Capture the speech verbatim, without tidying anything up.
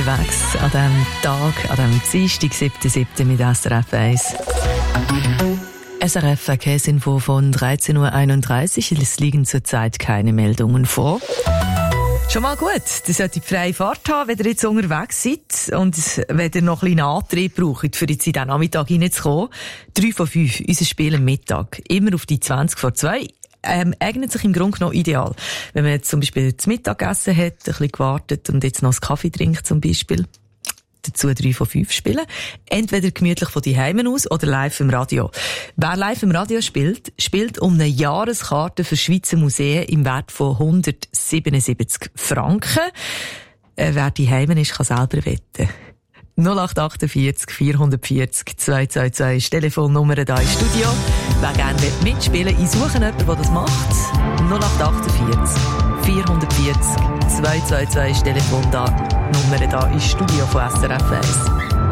unterwegs an diesem Tag, an diesem Dienstag, siebten siebten mit S R F eins. S R F Verkehrsinfo von dreizehn Uhr einunddreißig. Es liegen zurzeit keine Meldungen vor. Schon mal gut, ihr solltet freie Fahrt haben, wenn ihr jetzt unterwegs seid und wenn ihr noch ein bisschen Antrieb braucht, für jetzt in diesen Nachmittag reinzukommen. drei von fünf, unser Spiel am Mittag, immer auf die zwanzig vor zwei. Ähm, eignet sich im Grunde genommen ideal. Wenn man jetzt zum Beispiel das Mittagessen hat, ein bisschen gewartet und jetzt noch einen Kaffee trinkt zum Beispiel, dazu drei von fünf spielen. Entweder gemütlich von daheim aus oder live im Radio. Wer live im Radio spielt, spielt um eine Jahreskarte für Schweizer Museen im Wert von hundertsiebenundsiebzig Franken. Äh, wer daheim ist, kann selber wetten. null acht acht vier vier vier null zwei zwei zwei ist die Telefonnummer hier im Studio. Wer gerne mitspielen will, ich suche jemanden, der das macht. null acht acht vier vier vier null zwei zwei zwei ist die Telefonnummer hier im Studio von S R F eins.